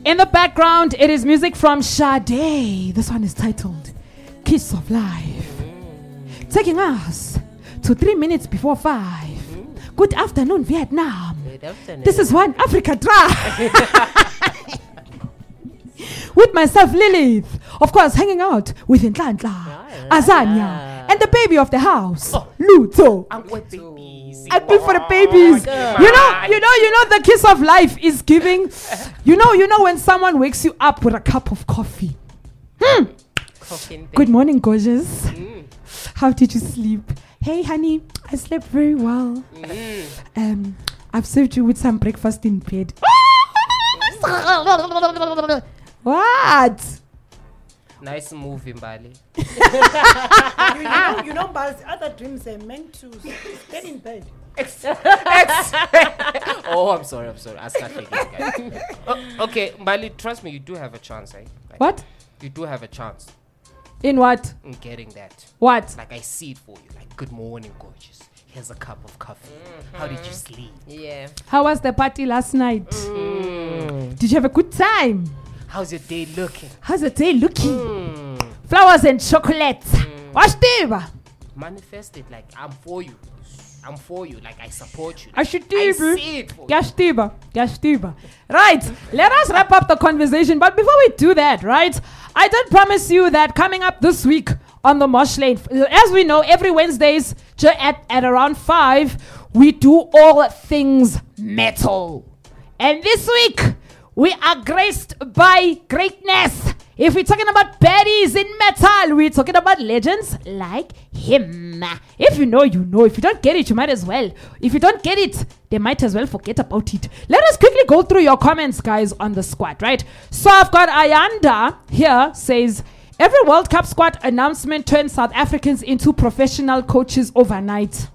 In the background, it is music from Sade. This one is titled Kiss of Life. Taking us to 3 minutes before 5. Good afternoon, Vietnam. Good afternoon. This is One Africa Drive. With myself, Lilith. Of course, hanging out with Nhlanhla, Azania, and the baby of the house, Luto. Uncle babies. I do for the babies. You know, the kiss of life is giving. You know when someone wakes you up with a cup of coffee. Good morning, gorgeous. How did you sleep? Hey, honey, I slept very well. I've served you with some breakfast in bed. What? Nice movie, Mbali. you know, but other dreams are meant to get in bed. Oh, I'm sorry. I start thinking, guys. Okay, Mbali, trust me, you do have a chance, eh? Like, What? You do have a chance In what? in getting that. What? Like, I see it for you. Like, good morning, gorgeous. Here's a cup of coffee. How did you sleep? Yeah. How was the party last night? Did you have a good time? How's your day looking? How's the day looking? Flowers and chocolate. What's the Manifest it like I'm for you. I'm for you. Like I support you. I should I do see it for you. Gashtiba. Right, let us wrap up the conversation. But before we do that, right, I did promise you that coming up this week on the Mosh Lane, as we know, every Wednesdays at around 5, we do all things metal. And this week, we are graced by greatness. If we're talking about baddies in metal, we're talking about legends like him. If you know, you know. If you don't get it, you might as well. If you don't get it, they might as well forget about it. Let us quickly go through your comments, guys, on the squad, right? So I've got Ayanda here, says, every World Cup squad announcement turns South Africans into professional coaches overnight.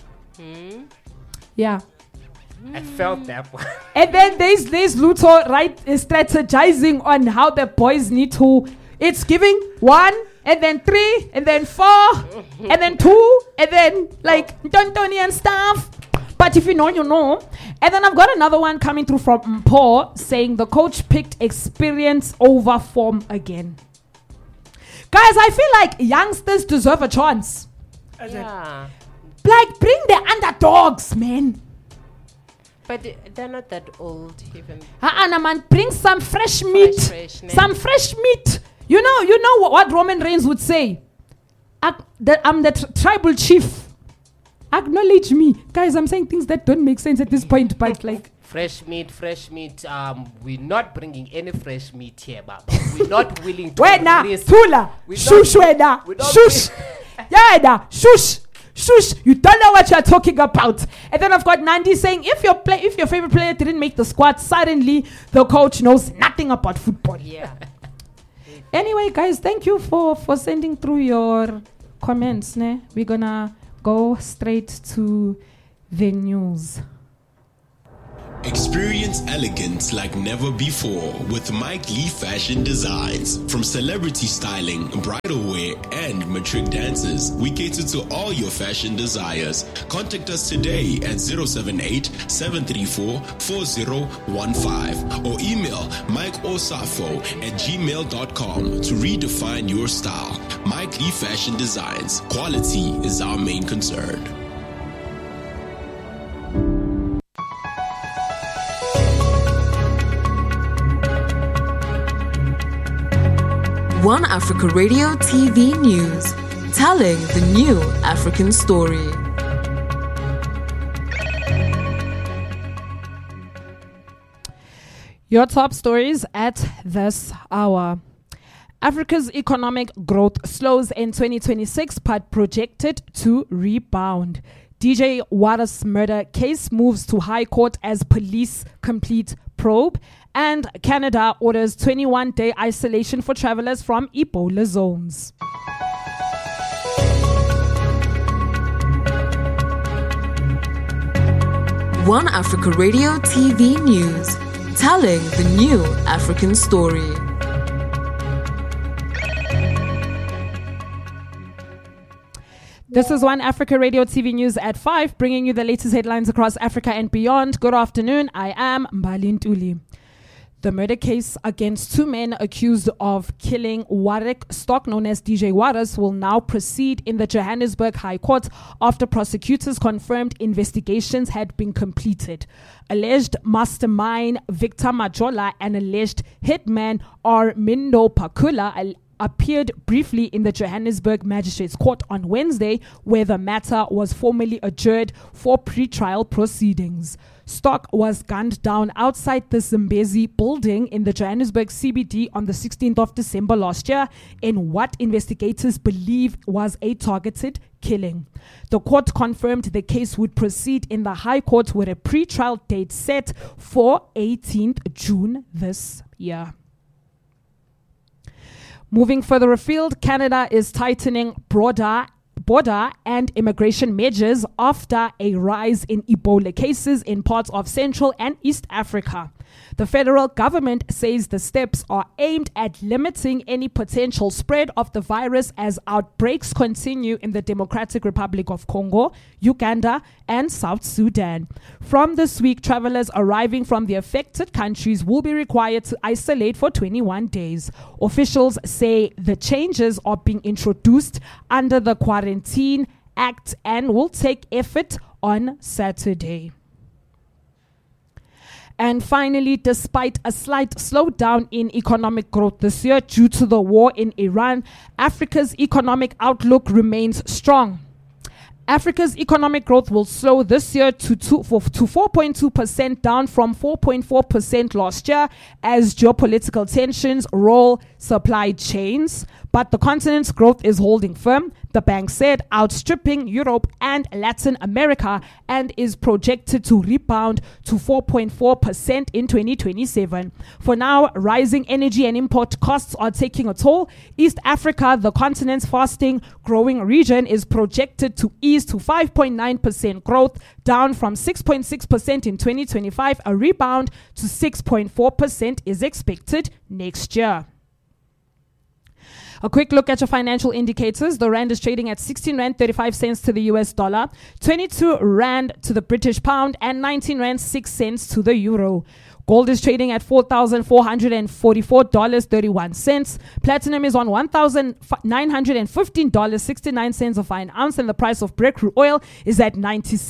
Yeah. I felt that one. And then there's Luto, right, strategizing on how the boys need to. It's giving 1, and then 3, and then 4, and then 2, and then like Tontoni and stuff. But if you know, you know. And then I've got another one coming through from Mpo saying the coach picked experience over form again. Guys, I feel like youngsters deserve a chance. Yeah. Like, bring the underdogs, man. But they're not that old even. Man, bring some fresh meat. Some fresh meat. You know what Roman Reigns would say? I'm the tribal chief. Acknowledge me. Guys, I'm saying things that don't make sense at this point, but like... Fresh meat. We're not bringing any fresh meat here, Baba. We're not willing to Wena, risk. Tula, shush, wena, shush. Yeah, shush. Shush, you don't know what you're talking about. And then I've got Nandi saying, if your favorite player didn't make the squad, suddenly the coach knows nothing about football. Yeah. Anyway, guys, thank you for sending through your comments. Ne? We're gonna go straight to the news. Experience elegance like never before with Mike Lee Fashion Designs. From celebrity styling, bridal wear, and matric dances, we cater to all your fashion desires. Contact us today at 078-734-4015 or email mikeosafo@gmail.com to redefine your style. Mike Lee Fashion Designs. Quality is our main concern. One Africa Radio TV News, telling the new African story. Your top stories at this hour. Africa's economic growth slows in 2026 but projected to rebound. DJ Waters murder case moves to High Court as police complete probe. And Canada orders 21-day isolation for travelers from Ebola zones. One Africa Radio TV News, telling the new African story. This is One Africa Radio TV News at 5, bringing you the latest headlines across Africa and beyond. Good afternoon. I am Mbali Ntuli. The murder case against two men accused of killing Warwick Stock, known as DJ Waters, will now proceed in the Johannesburg High Court after prosecutors confirmed investigations had been completed. Alleged mastermind Victor Majola and alleged hitman Armindo Pakula appeared briefly in the Johannesburg Magistrates Court on Wednesday, where the matter was formally adjourned for pre-trial proceedings. Stock was gunned down outside the Zimbezi building in the Johannesburg CBD on the 16th of December last year in what investigators believe was a targeted killing. The court confirmed the case would proceed in the High Court with a pre-trial date set for 18th June this year. Moving further afield, Canada is tightening border and immigration measures after a rise in Ebola cases in parts of Central and East Africa. The federal government says the steps are aimed at limiting any potential spread of the virus as outbreaks continue in the Democratic Republic of Congo, Uganda, and South Sudan. From this week, travelers arriving from the affected countries will be required to isolate for 21 days. Officials say the changes are being introduced under the Quarantine Act and will take effect on Saturday. And finally, despite a slight slowdown in economic growth this year due to the war in Iran, Africa's economic outlook remains strong. Africa's economic growth will slow this year to 4.2%, down from 4.4% last year, as geopolitical tensions roll supply chains. But the continent's growth is holding firm, the bank said, outstripping Europe and Latin America, and is projected to rebound to 4.4% in 2027. For now, rising energy and import costs are taking a toll. East Africa, the continent's fastest growing region, is projected to ease to 5.9% growth, down from 6.6% in 2025. A rebound to 6.4% is expected next year. A quick look at your financial indicators. The rand is trading at 16 rand 35 cents to the US dollar, 22 rand to the British pound, and 19 rand 6 cents to the euro. Gold is trading at $4,444.31. Platinum is on $1,915.69 a fine ounce, and the price of Brent crude oil is at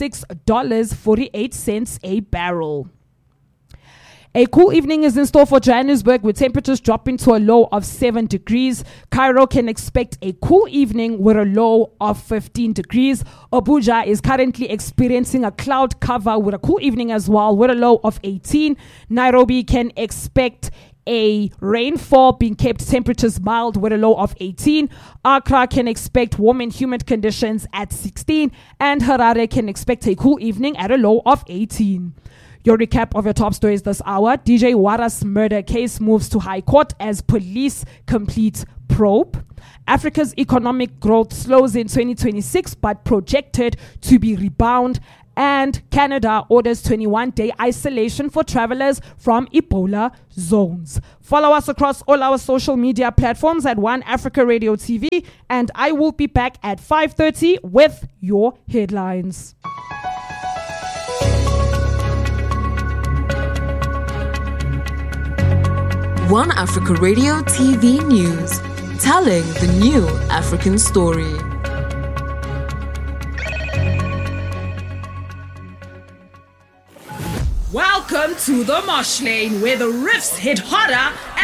$96.48 a barrel. A cool evening is in store for Johannesburg, with temperatures dropping to a low of 7 degrees. Cairo can expect a cool evening with a low of 15 degrees. Abuja is currently experiencing a cloud cover with a cool evening as well, with a low of 18. Nairobi can expect a rainfall, being kept temperatures mild with a low of 18. Accra can expect warm and humid conditions at 16. And Harare can expect a cool evening at a low of 18. Your recap of your top stories this hour. DJ Waters murder case moves to High Court as police complete probe. Africa's economic growth slows in 2026 but projected to be rebound. And Canada orders 21-day isolation for travelers from Ebola zones. Follow us across all our social media platforms at One Africa Radio TV, and I will be back at 5:30 with your headlines. One Africa Radio TV News, telling the new African story. Welcome to the Mosh Lane, where the riffs hit harder